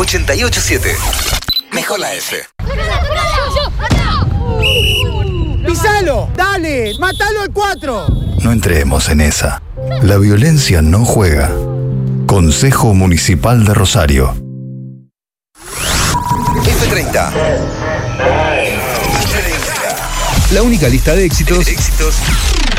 88.7. Mejor la F. ¡Pisalo! ¡Dale! ¡Mátalo al 4! No entremos en esa. La violencia no juega. Consejo Municipal de Rosario. F30. La única lista de éxitos